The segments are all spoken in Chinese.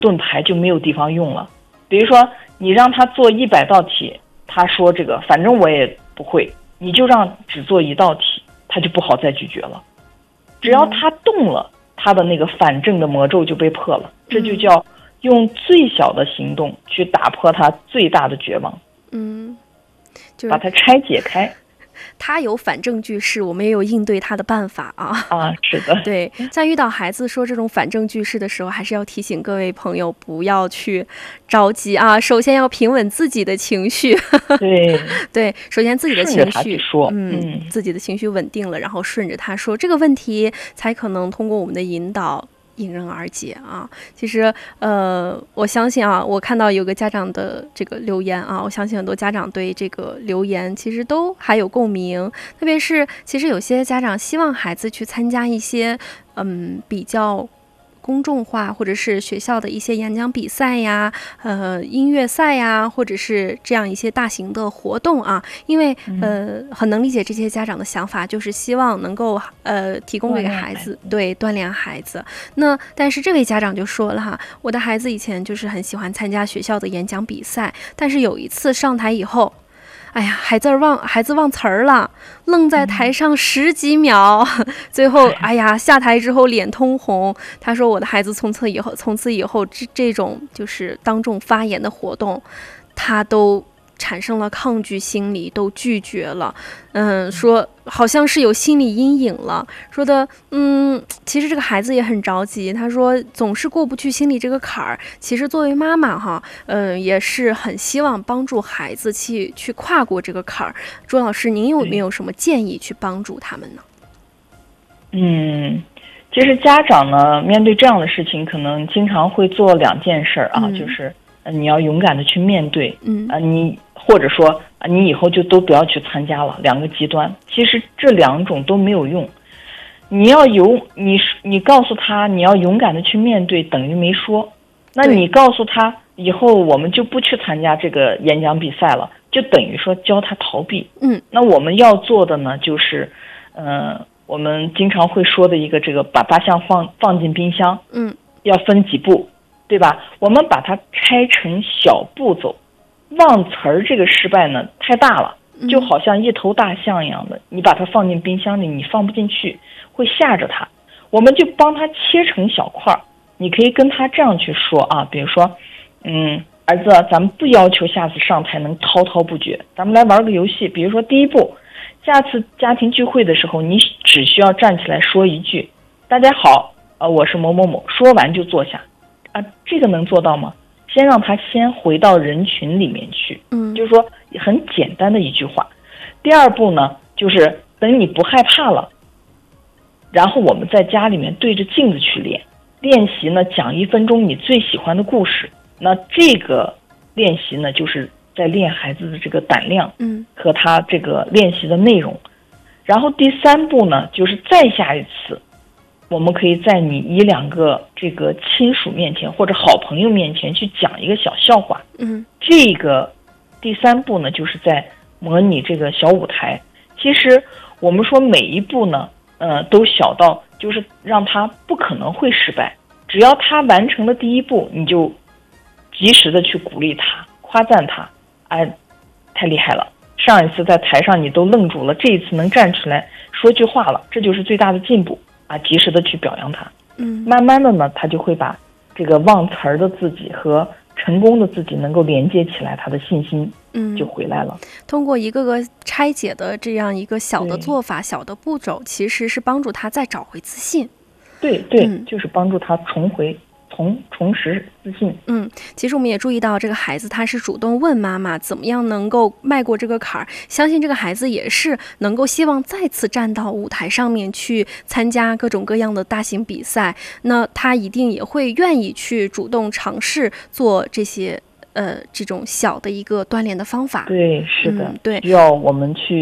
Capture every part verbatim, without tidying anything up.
盾牌就没有地方用了。比如说你让他做一百道题，他说这个反正我也不会，你就让只做一道题，他就不好再拒绝了。只要他动了，他的那个反正的魔咒就被破了。这就叫用最小的行动去打破他最大的绝望。 嗯，就是把它拆解开。 他有反证句式，我们也有应对他的办法啊。 啊，是的， 对，在遇到孩子说这种反证句式的时候，还是要提醒各位朋友不要去着急啊。首先要平稳自己的情绪， 对对，首先自己的情绪说， 嗯， 嗯， 自己的情绪稳定了，然后顺着他说这个问题，才可能通过我们的引导迎刃而解啊！其实，呃，我相信啊，我看到有个家长的这个留言啊，我相信很多家长对这个留言其实都还有共鸣。特别是，其实有些家长希望孩子去参加一些嗯比较公众化或者是学校的一些演讲比赛呀、呃音乐赛呀，或者是这样一些大型的活动啊，因为呃很能理解这些家长的想法，就是希望能够呃提供给孩子，对，锻炼孩子。那但是这位家长就说了哈，我的孩子以前就是很喜欢参加学校的演讲比赛，但是有一次上台以后，哎呀，孩子忘孩子忘词儿了，愣在台上十几秒，嗯、最后哎呀下台之后脸通红。他说我的孩子从此以后，从此以后这这种就是当众发言的活动，他都产生了抗拒心理，都拒绝了。嗯，说好像是有心理阴影了。说的，嗯，其实这个孩子也很着急。他说总是过不去心里这个坎儿。其实作为妈妈哈，嗯，也是很希望帮助孩子去去跨过这个坎儿。朱老师，您有没有什么建议去帮助他们呢？ 嗯，其实家长呢，面对这样的事情，可能经常会做两件事啊，嗯、就是。你要勇敢的去面对， 嗯啊，你或者说啊，你以后就都不要去参加了，两个极端。其实这两种都没有用。你要有你你告诉他你要勇敢的去面对，等于没说。那你告诉他以后我们就不去参加这个演讲比赛了，就等于说教他逃避。 嗯， 那我们要做的呢，就是，呃，我们经常会说的一个这个把八项放放进冰箱， 嗯， 要分几步。对吧？我们把它拆成小步骤。忘词儿这个失败呢太大了，就好像一头大象一样的，你把它放进冰箱里，你放不进去，会吓着它。我们就帮它切成小块儿。你可以跟他这样去说啊，比如说，嗯，儿子，咱们不要求下次上台能滔滔不绝，咱们来玩个游戏。比如说第一步，下次家庭聚会的时候，你只需要站起来说一句：“大家好，呃，我是某某某。”说完就坐下。啊，这个能做到吗？先让他先回到人群里面去， 嗯， 就是说很简单的一句话。第二步呢，就是等你不害怕了，然后我们在家里面对着镜子去练练习呢，讲一分钟你最喜欢的故事。那这个练习呢，就是在练孩子的这个胆量， 嗯， 和他这个练习的内容。然后第三步呢，就是再下一次。我们可以在你一两个这个亲属面前或者好朋友面前去讲一个小笑话。 嗯， 这个第三步呢，就是在模拟这个小舞台。其实我们说每一步呢，呃，都小到就是让他不可能会失败。只要他完成了第一步，你就及时的去鼓励他，夸赞他，哎，太厉害了！上一次在台上你都愣住了，这一次能站出来说句话了，这就是最大的进步。啊，及时的去表扬他， 嗯， 慢慢的呢，他就会把这个忘词儿的自己和成功的自己能够连接起来，他的信心嗯就回来了。 嗯、通过一个个拆解的这样一个小的做法、小的步骤，其实是帮助他再找回自信。 对对、嗯，就是帮助他重回。重重拾自信。 嗯，其实我们也注意到这个孩子他是主动问妈妈怎么样能够迈过这个坎儿，相信这个孩子也是能够希望再次站到舞台上面去参加各种各样的大型比赛，那他一定也会愿意去主动尝试做这些呃这种小的一个锻炼的方法。 对，是的， 嗯、对， 需要我们去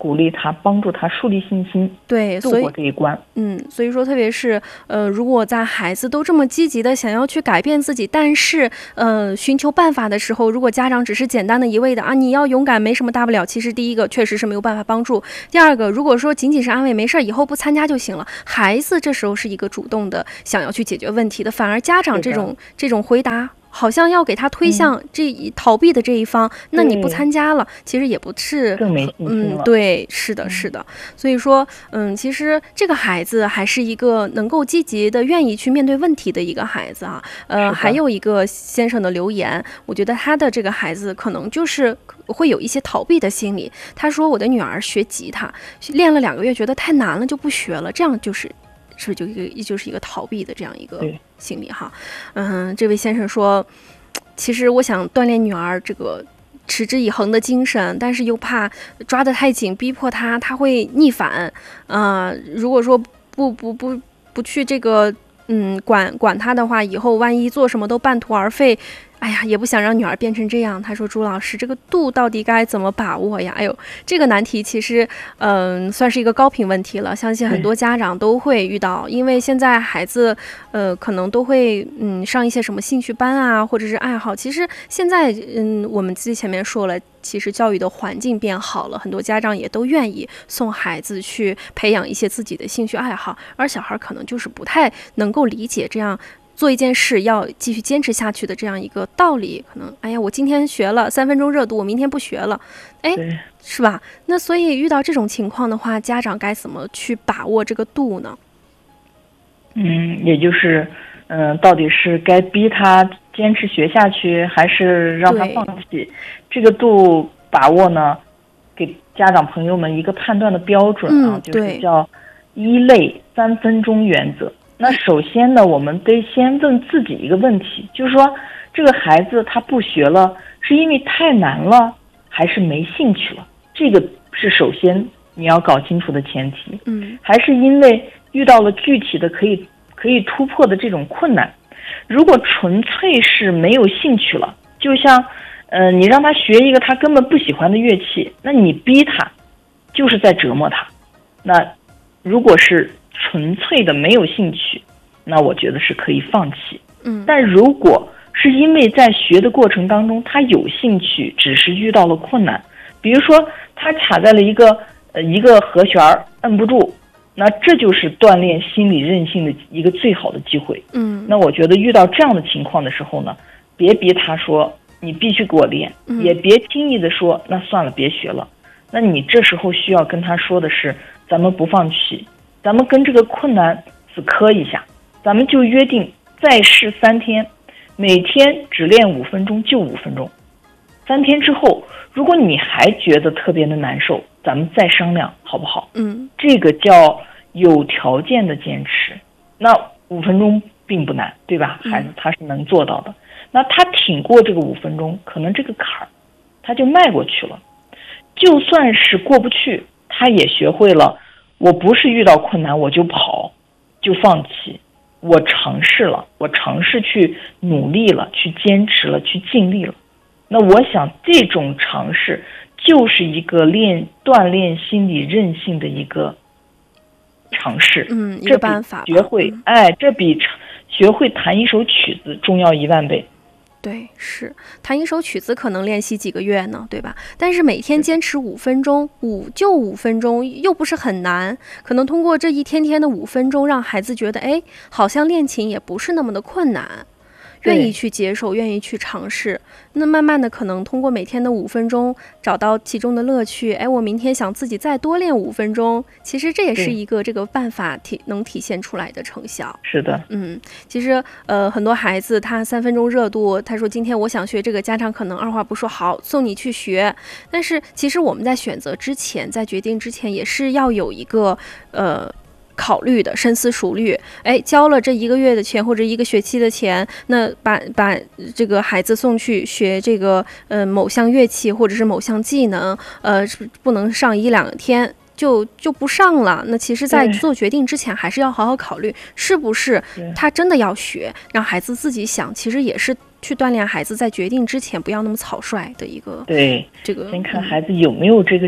鼓励他，帮助他树立信心， 对， 度过这一关。 嗯，所以说，特别是呃，如果在孩子都这么积极的想要去改变自己，但是呃，寻求办法的时候，如果家长只是简单的一味的啊，你要勇敢，没什么大不了，其实第一个确实是没有办法帮助。第二个，如果说仅仅是安慰，没事，以后不参加就行了，孩子这时候是一个主动的想要去解决问题的，反而家长这种这种回答，好像要给他推向这一、嗯、逃避的这一方，那你不参加了，其实也不是更没信心了。 嗯，对，是的，是的。嗯、所以说，嗯，其实这个孩子还是一个能够积极的、愿意去面对问题的一个孩子啊。呃，还有一个先生的留言，我觉得他的这个孩子可能就是会有一些逃避的心理。他说：“我的女儿学吉他，练了两个月，觉得太难了，就不学了。”这样就是。是不是就一个就是一个逃避的这样一个心理哈？嗯，这位先生说，其实我想锻炼女儿这个持之以恒的精神，但是又怕抓得太紧，逼迫她，她会逆反。啊、呃，如果说不不不不去这个嗯管管她的话，以后万一做什么都半途而废。哎呀，也不想让女儿变成这样。他说：“朱老师，这个度到底该怎么把握呀？”哎呦，这个难题其实，嗯、呃，算是一个高频问题了。相信很多家长都会遇到，因为现在孩子，呃，可能都会嗯上一些什么兴趣班啊，或者是爱好。其实现在，嗯，我们自己前面说了，其实教育的环境变好了，很多家长也都愿意送孩子去培养一些自己的兴趣爱好，而小孩可能就是不太能够理解这样。做一件事要继续坚持下去的这样一个道理，可能哎呀，我今天学了三分钟热度，我明天不学了，哎，是吧？那所以遇到这种情况的话，家长该怎么去把握这个度呢？ 嗯，也就是，嗯、呃，到底是该逼他坚持学下去，还是让他放弃？这个度把握呢，给家长朋友们一个判断的标准啊， 嗯、 就是叫一类三分钟原则。那首先呢，我们得先问自己一个问题，就是说这个孩子他不学了，是因为太难了，还是没兴趣了？这个是首先你要搞清楚的前提。 嗯， 还是因为遇到了具体的可以可以突破的这种困难。如果纯粹是没有兴趣了，就像呃你让他学一个他根本不喜欢的乐器，那你逼他就是在折磨他。那如果是纯粹的没有兴趣，那我觉得是可以放弃。 嗯， 但如果是因为在学的过程当中他有兴趣，只是遇到了困难，比如说他卡在了一个呃一个和弦摁不住，那这就是锻炼心理韧性的一个最好的机会。 嗯， 那我觉得遇到这样的情况的时候呢，别逼他说你必须给我练， 嗯、 也别轻易的说那算了别学了。那你这时候需要跟他说的是，咱们不放弃，咱们跟这个困难死磕一下，咱们就约定再试三天，每天只练五分钟就五分钟。三天之后，如果你还觉得特别的难受，咱们再商量好不好？ 嗯， 这个叫有条件的坚持。那五分钟并不难，对吧？孩子他是能做到的。嗯、那他挺过这个五分钟，可能这个坎儿他就迈过去了。就算是过不去，他也学会了，我不是遇到困难我就跑就放弃，我尝试了，我尝试去努力了，去坚持了，去尽力了。那我想这种尝试就是一个练锻炼心理韧性的一个尝试。 嗯，一个办法。 学会、嗯、哎，这比学会弹一首曲子重要一万倍。 对，是弹一首曲子可能练习几个月呢，对吧？但是每天坚持五分钟，五就五分钟，又不是很难。可能通过这一天天的五分钟，让孩子觉得，哎，好像练琴也不是那么的困难。愿意去接受，愿意去尝试，那慢慢的可能通过每天的五分钟找到其中的乐趣。哎，我明天想自己再多练五分钟，其实这也是一个这个办法体能体现出来的成效。 是的， 嗯，其实呃很多孩子他三分钟热度，他说今天我想学这个，家长可能二话不说好送你去学。但是其实我们在选择之前，在决定之前，也是要有一个呃。考虑的，深思熟虑。哎，交了这一个月的钱或者一个学期的钱，那把把这个孩子送去学这个呃某项乐器或者是某项技能，呃不能上一两天就就不上了。那其实在做决定之前还是要好好考虑是不是他真的要学，让孩子自己想，其实也是去锻炼孩子在决定之前不要那么草率的一个。 对， 这个先看孩子有没有这个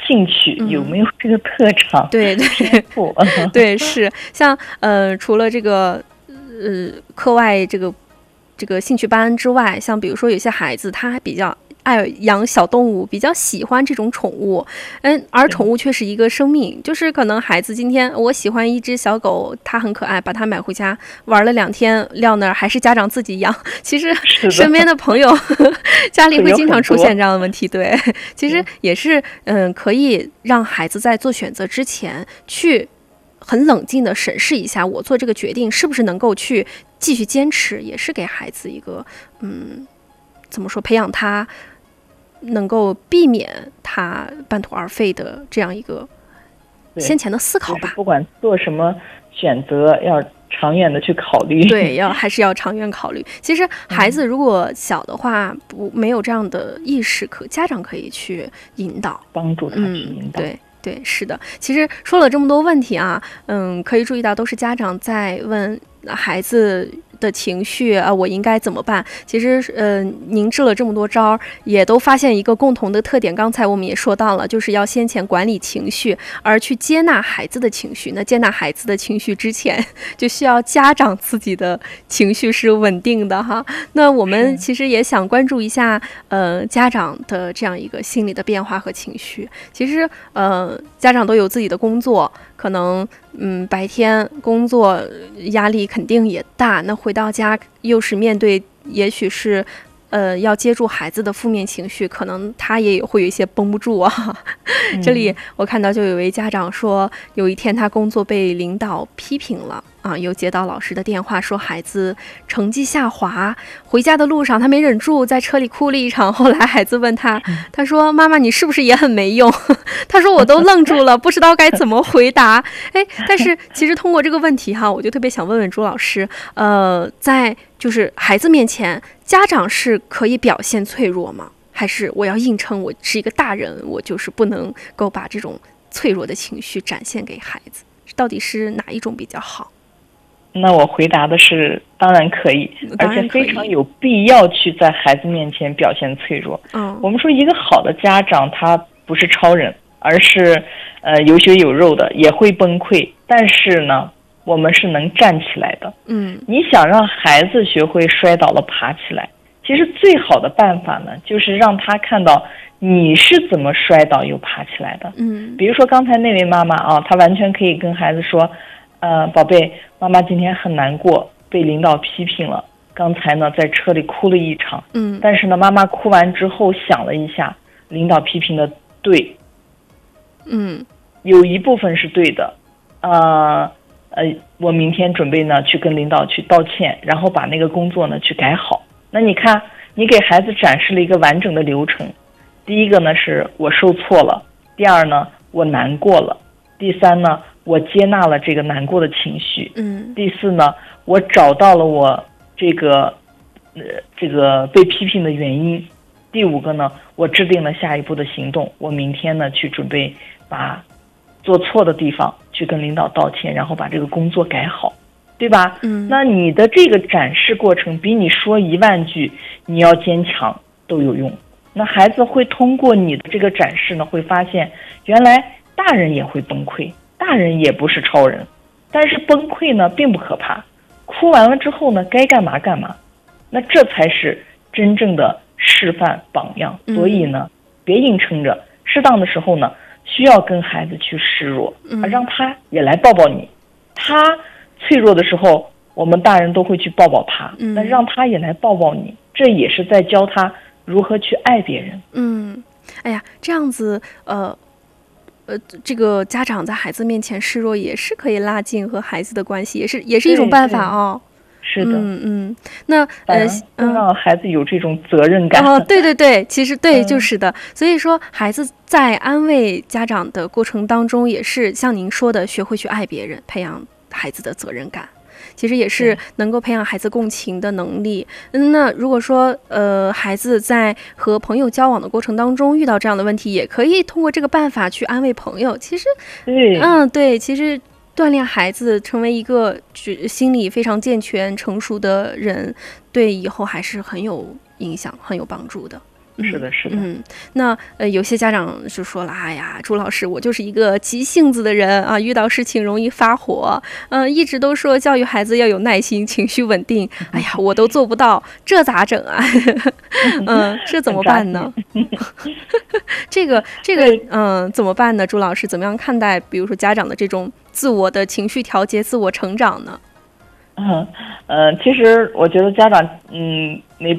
兴趣， 嗯、 有没有这个特长？ 对对对，是像呃，除了这个呃课外这个这个兴趣班之外，像比如说有些孩子他还比较爱养小动物，比较喜欢这种宠物，嗯，而宠物却是一个生命，就是可能孩子今天我喜欢一只小狗，它很可爱，把它买回家玩了两天，撂那儿还是家长自己养。其实身边的朋友家里会经常出现这样的问题，对，其实也是嗯，可以让孩子在做选择之前去很冷静的审视一下，我做这个决定是不是能够去继续坚持，也是给孩子一个嗯，怎么说，培养他能够避免他半途而废的这样一个先前的思考吧。 就是、不管做什么选择，要长远的去考虑。 对，要还是要长远考虑。其实孩子如果小的话，不没有这样的意识，可家长可以去引导， 帮助他去引导。 嗯、对。对，是的。其实说了这么多问题啊，嗯，可以注意到都是家长在问孩子的情绪啊，我应该怎么办？其实，呃，您支了这么多招，也都发现一个共同的特点。刚才我们也说到了，就是要先前管理情绪，而去接纳孩子的情绪。那接纳孩子的情绪之前，就需要家长自己的情绪是稳定的哈。那我们其实也想关注一下，呃，家长的这样一个心理的变化和情绪。其实，呃，家长都有自己的工作，可能嗯白天工作压力肯定也大，那回到家又是面对也许是呃要接住孩子的负面情绪，可能他也会有一些绷不住啊。嗯、这里我看到就有位家长说，有一天他工作被领导批评了啊，又接到老师的电话说孩子成绩下滑，回家的路上他没忍住在车里哭了一场。后来孩子问他，他说妈妈你是不是也很没用？他说我都愣住了，不知道该怎么回答。哎，但是其实通过这个问题哈，我就特别想问问朱老师，呃，在就是孩子面前，家长是可以表现脆弱吗？还是我要硬撑，我是一个大人，我就是不能够把这种脆弱的情绪展现给孩子？到底是哪一种比较好？ 那我回答的是当然可以，而且非常有必要去在孩子面前表现脆弱。嗯，我们说一个好的家长他不是超人，而是呃有血有肉的，也会崩溃，但是呢我们是能站起来的。嗯，你想让孩子学会摔倒了爬起来，其实最好的办法呢就是让他看到你是怎么摔倒又爬起来的。嗯，比如说刚才那位妈妈啊，她完全可以跟孩子说，呃，宝贝，妈妈今天很难过，被领导批评了。刚才呢，在车里哭了一场。嗯，但是呢，妈妈哭完之后想了一下，领导批评的对。嗯，有一部分是对的。呃呃，我明天准备呢去跟领导去道歉，然后把那个工作呢去改好。那你看，你给孩子展示了一个完整的流程。第一个呢是我受挫了，第二呢我难过了，第三呢我接纳了这个难过的情绪，嗯，第四呢，我找到了我这个呃这个被批评的原因，第五个呢，我制定了下一步的行动，我明天呢去准备把做错的地方去跟领导道歉，然后把这个工作改好，对吧？嗯，那你的这个展示过程比你说一万句你要坚强都有用。那孩子会通过你的这个展示呢，会发现原来大人也会崩溃，大人也不是超人，但是崩溃呢并不可怕，哭完了之后呢该干嘛干嘛，那这才是真正的示范榜样。所以呢别硬撑着，适当的时候呢需要跟孩子去示弱，而让他也来抱抱你。他脆弱的时候我们大人都会去抱抱他，那让他也来抱抱你，这也是在教他如何去爱别人。嗯， 哎呀，这样子呃呃，这个家长在孩子面前示弱也是可以拉近和孩子的关系，也是也是一种办法哦。 是的， 嗯嗯，那呃， 让孩子有这种责任感。 哦，对对对，其实对，就是的。所以说，孩子在安慰家长的过程当中，也是像您说的，学会去爱别人，培养孩子的责任感。其实也是能够培养孩子共情的能力。嗯，那如果说呃孩子在和朋友交往的过程当中遇到这样的问题，也可以通过这个办法去安慰朋友。其实，嗯，对，其实锻炼孩子成为一个心理非常健全、成熟的人，对以后还是很有影响、很有帮助的。 是的，是的。 嗯，那呃，有些家长就说了，哎呀，朱老师，我就是一个急性子的人啊，遇到事情容易发火，嗯、呃，一直都说教育孩子要有耐心，情绪稳定，哎呀，我都做不到，这咋整啊？嗯、呃，这怎么办呢？这个这个，嗯、呃，怎么办呢？朱老师怎么样看待，比如说家长的这种自我的情绪调节、自我成长呢？ 嗯呃，其实我觉得家长，嗯，没